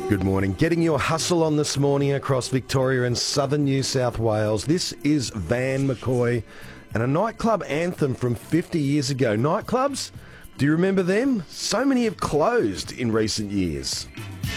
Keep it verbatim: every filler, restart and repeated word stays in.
Good morning. Getting your hustle on this morning across Victoria and southern New South Wales. This is Van McCoy and a nightclub anthem from fifty years ago. Nightclubs, do you remember them? So many have closed in recent years.